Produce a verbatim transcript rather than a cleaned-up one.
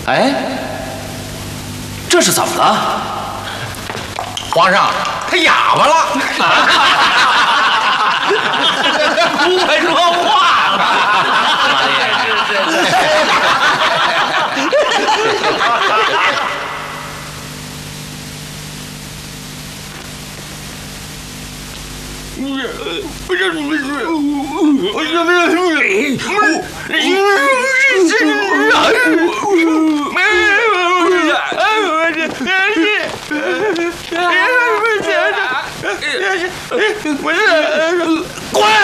哎，这是怎么了？ 皇上，他哑巴了。 不会说话了。是是是。 不是你们是，我怎么没不是，滚！